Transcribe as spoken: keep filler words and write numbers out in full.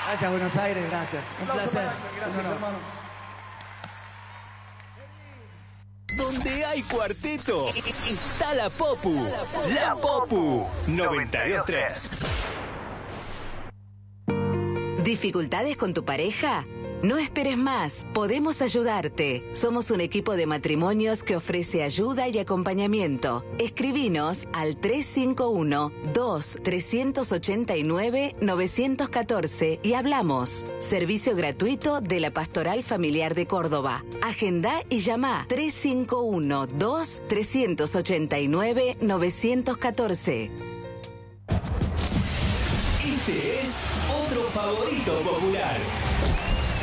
Gracias, Buenos Aires, gracias. Un placer. Gracias, Un hermano. Donde hay cuarteto, está la Popu. La Popu noventa y dos tres. ¿Dificultades con tu pareja? No esperes más, podemos ayudarte. Somos un equipo de matrimonios que ofrece ayuda y acompañamiento. Escribinos al tres cinco uno, dos tres ocho nueve, nueve uno cuatro y hablamos. Servicio gratuito de la Pastoral Familiar de Córdoba. Agenda y llama tres cinco uno, dos tres ocho nueve, nueve uno cuatro. Este es otro favorito popular.